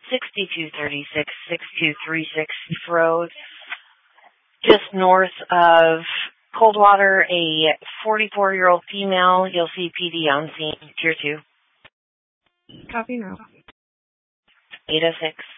6236, 6236 Road, just north of Coldwater, a 44-year-old female. You'll see PD on scene, Tier 2. Copy now. 806.